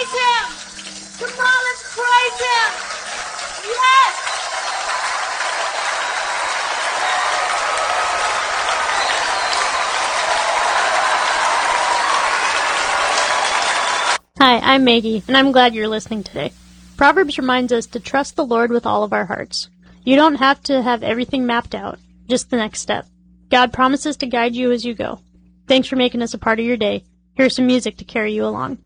praise Him. Come on, let's praise Him. Yes. Hi, I'm Maggie, and I'm glad you're listening today. Proverbs reminds us to trust the Lord with all of our hearts. You don't have to have everything mapped out, just the next step. God promises to guide you as you go. Thanks for making us a part of your day. Here's some music to carry you along.